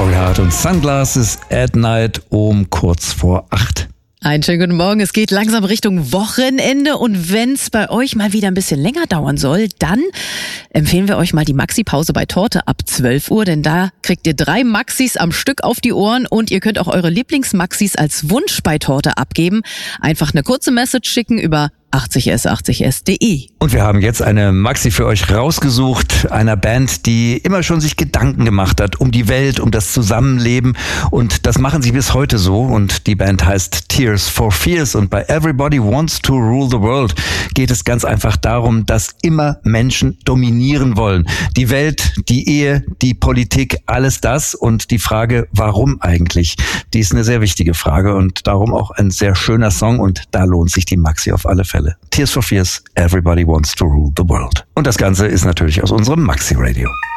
Corey Hart und Sunglasses at Night um kurz vor 8. Einen schönen guten Morgen. Es geht langsam Richtung Wochenende und wenn es bei euch mal wieder ein bisschen länger dauern soll, dann empfehlen wir euch mal die Maxi-Pause bei Torte ab 12 Uhr, denn da kriegt ihr 3 Maxis am Stück auf die Ohren und ihr könnt auch eure Lieblingsmaxis als Wunsch bei Torte abgeben. Einfach eine kurze Message schicken über 80s80s.de. Und wir haben jetzt eine Maxi für euch rausgesucht, einer Band, die immer schon sich Gedanken gemacht hat um die Welt, um das Zusammenleben, und das machen sie bis heute so, und die Band heißt Tears for Fears, und bei Everybody Wants to Rule the World geht es ganz einfach darum, dass immer Menschen dominieren wollen. Die Welt, die Ehe, die Politik, alles das, und die Frage, warum eigentlich, die ist eine sehr wichtige Frage und darum auch ein sehr schöner Song, und da lohnt sich die Maxi auf alle Fälle. Tears for Fears, Everybody Wants to Rule the World. Und das Ganze ist natürlich aus unserem Maxi Radio.